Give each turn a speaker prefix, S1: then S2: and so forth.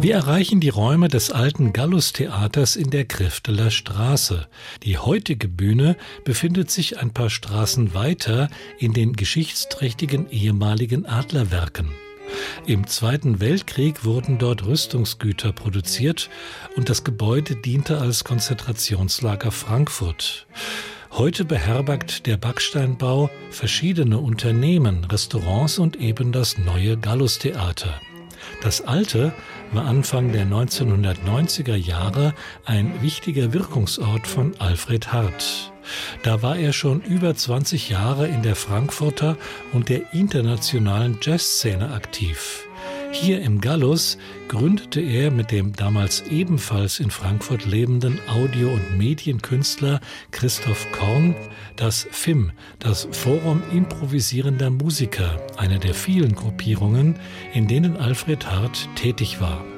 S1: Wir erreichen die Räume des alten Gallus-Theaters in der Grifteler Straße. Die heutige Bühne befindet sich ein paar Straßen weiter in den geschichtsträchtigen ehemaligen Adlerwerken. Im Zweiten Weltkrieg wurden dort Rüstungsgüter produziert und das Gebäude diente als Konzentrationslager Frankfurt. Heute beherbergt der Backsteinbau verschiedene Unternehmen, Restaurants und eben das neue Gallus-Theater. Das alte war Anfang der 1990er Jahre ein wichtiger Wirkungsort von Alfred Hardt. Da war er schon über 20 Jahre in der Frankfurter und der internationalen Jazzszene aktiv. Hier im Gallus gründete er mit dem damals ebenfalls in Frankfurt lebenden Audio- und Medienkünstler Christoph Korn das FIM, das Forum improvisierender Musiker, eine der vielen Gruppierungen, in denen Alfred Hardt tätig war.